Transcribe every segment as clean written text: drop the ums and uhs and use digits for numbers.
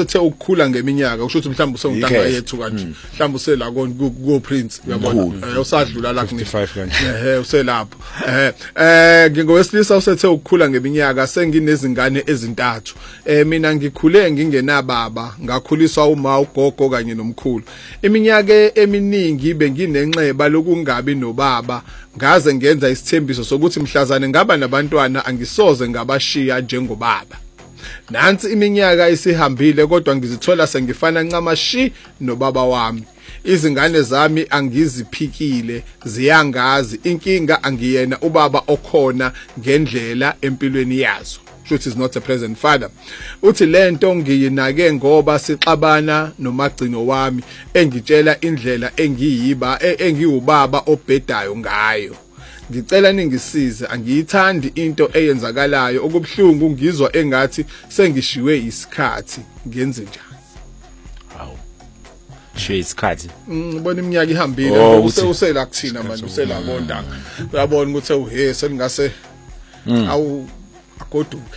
usethe ukukhula ngeminyaka usho ukuthi mhlawumbe usengutanga yethu kanje mhlawumbe usela ko Prince uyabona usadlula la kuni 55 kanje uselapho ngingowesilisa usethe ukukhula ngeminyaka senginezingane ezintathu mina ngikhule ngingenababa ngakhuliswa uma ugogo kanye nomkhulu iminyaka eminingi benginenxeba lokungabi nobaba ngaze ngenza isithembiso sokuthi mhlazane ngaba nabantwana angisoze ngabashiya njengobaba nansi iminyaka isihambile kodwa ngizithola sengifana ncamashi nobaba wami izingane zami angiziphikile ziyangazi inkinga angiyena ubaba okhona ngendlela empilweni yazo which is not a present father uthi lento ngiyinake ngoba sixabana nomagcino wami engitshela indlela engiwubaba obhedayo ngayo ngicela ningisize angiyithandi into eyenzakalayo okubhlungu ngizwa engathi sengishiwe isikhathi ngenze njani hawo shiwe isikhathi ubona iminyaka ihambile usela kuthina manje usela kondanga uyabona ukuthi uhe seningase awu agoduke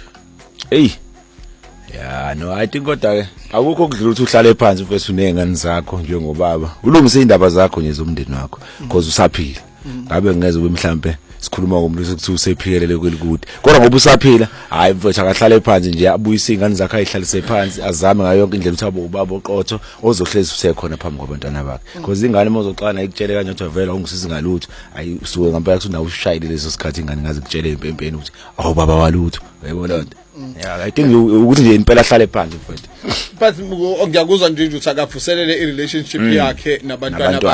yeah no I think kodwa ke akukho kudlula ukuthi uhlale phansi ufese unengane zakho njengobaba ulungise indaba zakho nje zomndeni wakho because usaphila ngabe ngeze ube mhlambe sikhuluma ngomuntu ukuthi usephikelele kwelikude kodwa ngoba usaphila hayi mfowethu akahlale phansi nje abuyise ingane zakhe ayihlalise phansi azame ngayo yonke indlela ukuthi abe ubaba oqotho ozohlezi usekhona phambi kwabantwana bakhe because ingane mozoxana ikutshele kanje ukuthi vela ungisiza ngalutho ayi usuke ngempela ukuthi unawo ushayile leso sikhathi ingane ngaze kutshele impempeni ukuthi awu baba walutho yayibona lonto yeah I think ukuthi nje impela ahlale phansi mfowethu but ngiyakuzwa nje ukuthi akavuselele i relationship yakhe nabantwana